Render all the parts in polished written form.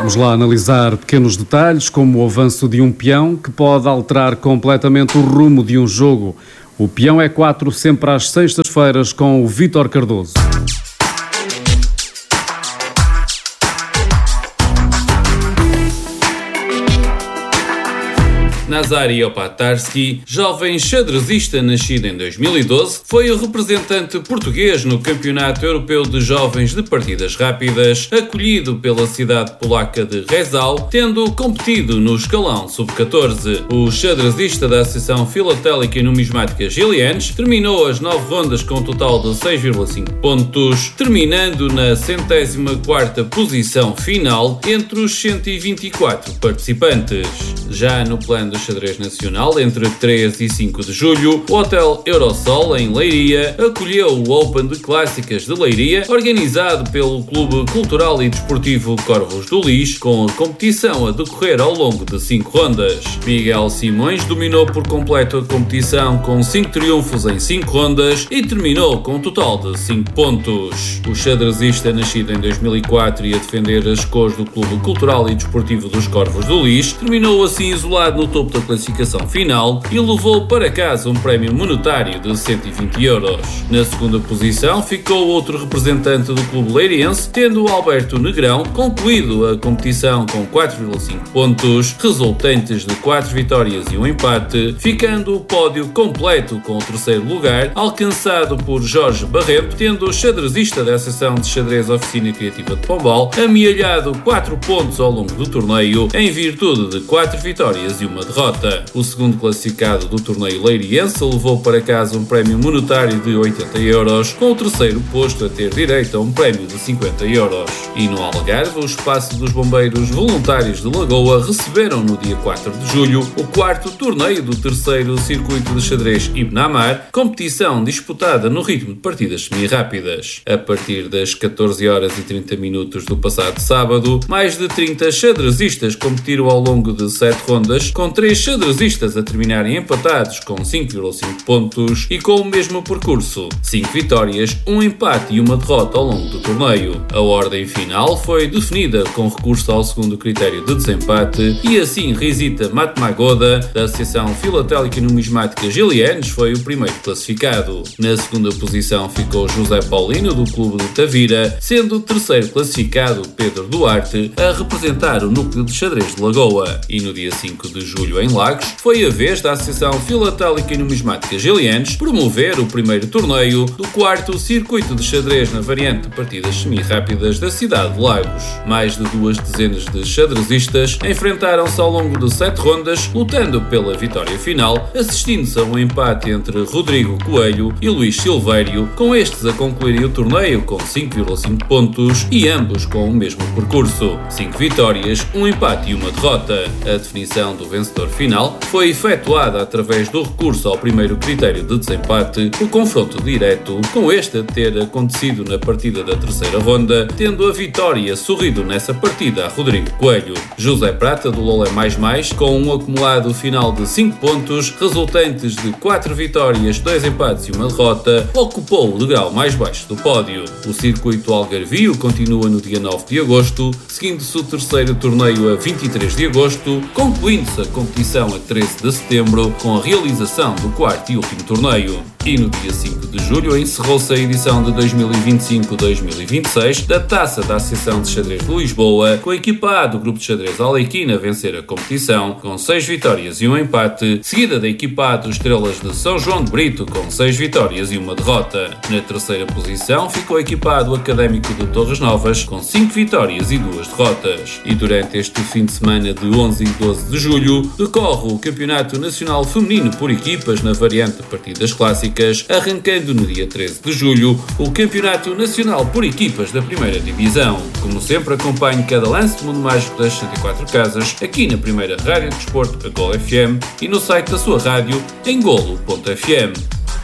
Vamos lá analisar pequenos detalhes, como o avanço de um peão que pode alterar completamente o rumo de um jogo. O Peão é 4, sempre às sextas-feiras, com o Vítor Cardoso. Nazari Opatarski, jovem xadrezista nascido em 2012, foi o representante português no Campeonato Europeu de Jovens de Partidas Rápidas, acolhido pela cidade polaca de Rezal, tendo competido no escalão sub-14. O xadrezista da Associação Filatélica e Numismática Giliennes terminou as 9 rondas com um total de 6,5 pontos, terminando na 104ª posição final entre os 124 participantes. Já no plano do xadrez nacional, entre 3 e 5 de julho, o Hotel Eurosol, em Leiria, acolheu o Open de Clássicas de Leiria, organizado pelo Clube Cultural e Desportivo Corvos do Lis, com a competição a decorrer ao longo de 5 rondas. Miguel Simões dominou por completo a competição com 5 triunfos em 5 rondas e terminou com um total de 5 pontos. O xadrezista, nascido em 2004 e a defender as cores do Clube Cultural e Desportivo dos Corvos do Lis, terminou assim isolado no topo da classificação final e levou para casa um prémio monetário de 120 euros. Na segunda posição ficou outro representante do clube leiriense, tendo o Alberto Negrão concluído a competição com 4,5 pontos, resultantes de 4 vitórias e um empate, ficando o pódio completo com o terceiro lugar, alcançado por Jorge Barreto, tendo o xadrezista da Associação de Xadrez Oficina Criativa de Pombal amealhado 4 pontos ao longo do torneio, em virtude de 4 vitórias e uma derrota. O segundo classificado do torneio leiriense levou para casa um prémio monetário de 80 euros, com o terceiro posto a ter direito a um prémio de 50 euros. E no Algarve, o Espaço dos Bombeiros Voluntários de Lagoa receberam no dia 4 de julho o quarto torneio do terceiro circuito de xadrez Ibn Amar, competição disputada no ritmo de partidas semi-rápidas. A partir das 14 horas e 30 minutos do passado sábado, mais de 30 xadrezistas competiram ao longo de 7 rondas, com 3 xadrezistas a terminarem empatados com 5,5 pontos e com o mesmo percurso: 5 vitórias, um empate e uma derrota ao longo do torneio. A ordem final foi definida com recurso ao segundo critério de desempate e assim Rizita Matmagoda, da Associação Filatélica e Numismática Giliennes, foi o primeiro classificado. Na segunda posição ficou José Paulino, do Clube de Tavira, sendo o terceiro classificado Pedro Duarte, a representar o núcleo de xadrez de Lagoa. E no dia 5 de julho, em Lagos, foi a vez da Associação Filatélica e Numismática Giliennes promover o primeiro torneio do quarto circuito de xadrez na variante de partidas semi-rápidas da cidade de Lagos. Mais de 2 dezenas de xadrezistas enfrentaram-se ao longo de 7 rondas, lutando pela vitória final, assistindo-se a um empate entre Rodrigo Coelho e Luís Silvério, com estes a concluírem o torneio com 5,5 pontos e ambos com o mesmo percurso: 5 vitórias, um empate e uma derrota. A definição do vencedor final foi efetuada através do recurso ao primeiro critério de desempate, o confronto direto, com este a ter acontecido na partida da terceira ronda, tendo a vitória sorrido nessa partida a Rodrigo Coelho. José Prata, do Lolé Mais, com um acumulado final de 5 pontos, resultantes de 4 vitórias, 2 empates e uma derrota, ocupou o degrau mais baixo do pódio. O circuito algarvio continua no dia 9 de agosto, seguindo-se o terceiro torneio a 23 de agosto, concluindo-se a competição a 13 de setembro, com a realização do quarto e último torneio. E no dia 5 de julho encerrou-se a edição de 2025-2026 da Taça da Associação de Xadrez de Lisboa, com a equipa A do Grupo de Xadrez Alequina a vencer a competição, com 6 vitórias e um empate, seguida da equipa A dos Estrelas de São João de Brito, com 6 vitórias e uma derrota. Na terceira posição ficou a equipa A do Académico de Torres Novas, com 5 vitórias e 2 derrotas. E durante este fim de semana de 11 e 12 de julho, decorre o Campeonato Nacional Feminino por equipas na variante de partidas clássicas, arrancando no dia 13 de julho o Campeonato Nacional por equipas da primeira divisão. Como sempre, acompanhe cada lance do Mundo Mágico das 104 Casas aqui na primeira rádio de desporto, a Golo FM, e no site da sua rádio em golo.fm.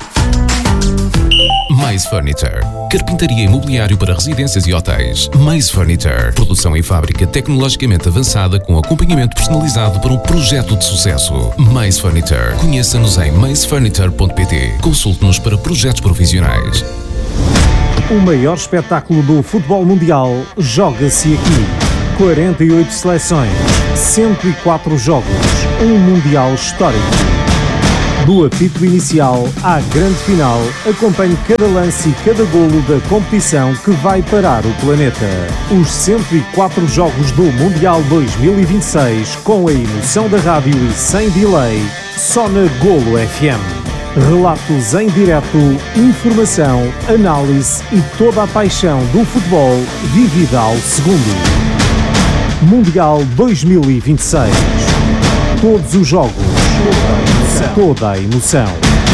Mais Furniture. Carpintaria e mobiliário para residências e hotéis. Mais Furniture. Produção em fábrica tecnologicamente avançada com acompanhamento personalizado para um projeto de sucesso. Mais Furniture. Conheça-nos em maisfurniture.pt. Consulte-nos para projetos profissionais. O maior espetáculo do futebol mundial joga-se aqui. 48 seleções, 104 jogos, um Mundial histórico. Do apito inicial à grande final, acompanhe cada lance e cada golo da competição que vai parar o planeta. Os 104 jogos do Mundial 2026, com a emoção da rádio e sem delay, só na Golo FM. Relatos em direto, informação, análise e toda a paixão do futebol vivida ao segundo. Mundial 2026. Todos os jogos, toda a emoção.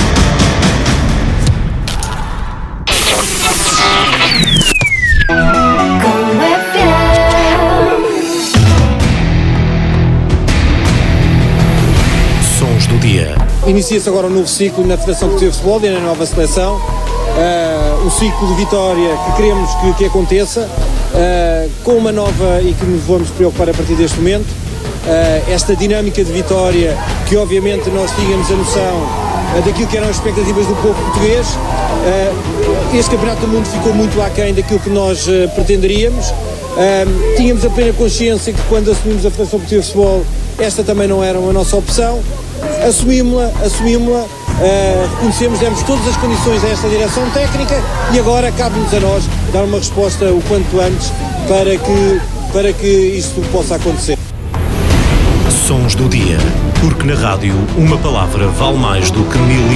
Sons do dia. Inicia-se agora um novo ciclo na Federação Portuguesa de Futebol e na nova seleção. Um ciclo de vitória que queremos que aconteça, com uma nova e que nos vamos preocupar a partir deste momento. Esta dinâmica de vitória que obviamente nós tínhamos a noção daquilo que eram as expectativas do povo português. Este Campeonato do Mundo ficou muito aquém daquilo que nós pretenderíamos. Tínhamos a plena consciência que quando assumimos a Federação Portuguesa de Futebol, esta também não era a nossa opção. Assumimos-la, reconhecemos, demos todas as condições a esta direção técnica e agora cabe-nos a nós dar uma resposta o quanto antes para que isto possa acontecer. Sons do dia, porque na rádio uma palavra vale mais do que 1000